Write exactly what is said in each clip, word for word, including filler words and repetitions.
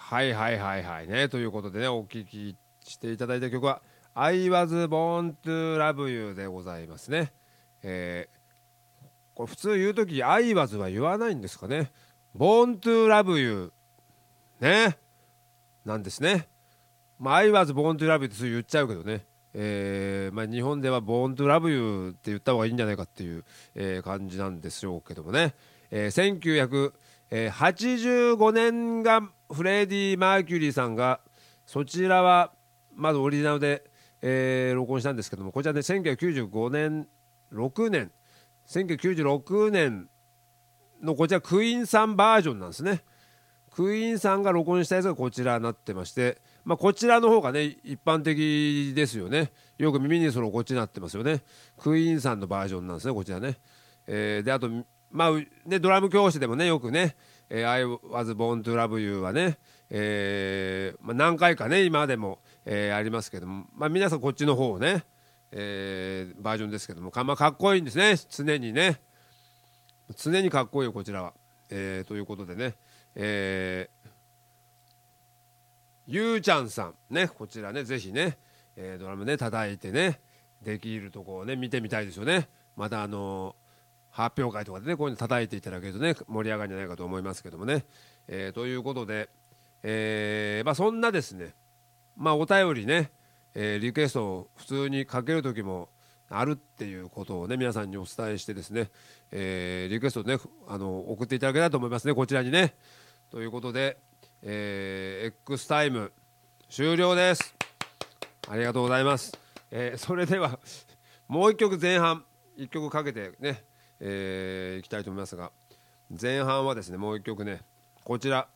はいはいはいはいね。ということでね、お聴きしていただいた曲は I was born to love you でございますね。えーこれ普通言うとき I was は言わないんですかね。born to love you ね。なんですね。まあ I was born to love you ってそう言っちゃうけどね。えーまあ、日本では born to love you って言った方がいいんじゃないかっていう、えー感じなんでしょうけどもね。えーせんきゅうひゃくはちじゅうごねんがフレディ・マーキュリーさんがそちらはまずオリジナルで、えー録音したんですけども、こちらでせんきゅうひゃくきゅうじゅうごねんろくねんせんきゅうひゃくきゅうじゅうろくねんのこちらクイーンさんバージョンなんですね。クイーンさんが録音したやつがこちらになってまして、まあ、こちらの方がね一般的ですよね。よく耳にするこっちになってますよね。クイーンさんのバージョンなんですねこちらね。えーであとまあねドラム教室でもねよくね「えー I was born to love you」はね、えーまあ、何回かね今でも、えーありますけども、まあ、皆さんこっちの方をね、えーバージョンですけどもか,、まあ、かっこいいんですね。常にね常にかっこいいよこちらは。えーということでね、えーゆうちゃんさんねこちらねぜひね、えードラムね叩いてねできるとこをね見てみたいですよね。またあのー発表会とかでねこういうの叩いていただけるとね盛り上がるんじゃないかと思いますけどもね。えーということで、えーまあ、そんなですねまあお便りね、えーリクエストを普通にかける時もあるっていうことをね皆さんにお伝えしてですね、えーリクエストをねあの送っていただけたらと思いますねこちらにね。ということで、えー X タイム終了です。ありがとうございます。えーそれではもう一曲前半一曲かけてね、えーいきたいと思いますが、前半はですねもう一曲ねこちら、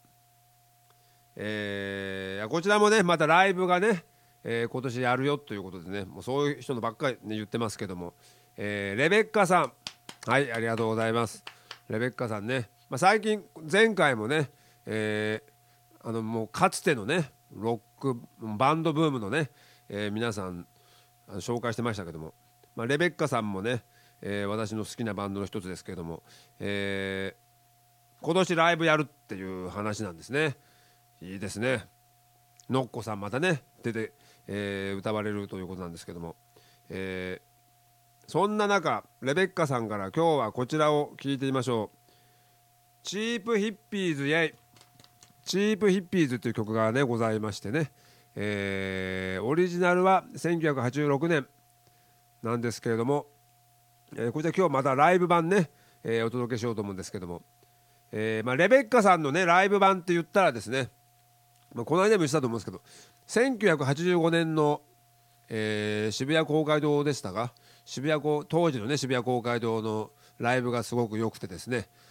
えーこちらもねまたライブがね、えー今年やるよということでねもうそういう人のばっかり、ね、言ってますけども、えーレベッカさんはいありがとうございます。レベッカさんね、まあ、最近前回もね、えーあのもうかつてのねロックバンドブームのね、えー皆さんあの紹介してましたけども、まあ、レベッカさんもね、えー私の好きなバンドの一つですけども、えー今年ライブやるっていう話なんですね。いいですね。のっこさんまたね出て、えー歌われるということなんですけども、えーそんな中レベッカさんから今日はこちらを聞いてみましょう。チープヒッピーズイェイ。チープヒッピーズという曲がねございましてね、えーオリジナルはせんきゅうひゃくはちじゅうろくねんなんですけれども、えーこちら今日またライブ版ね、えーお届けしようと思うんですけども、えーまあ、レベッカさんのねライブ版って言ったらですね、まあ、この間も言ってたと思うんですけどせんきゅうひゃくはちじゅうごねんの、えー渋谷公会堂でしたが渋谷公当時のね渋谷公会堂のライブがすごく良くてですね、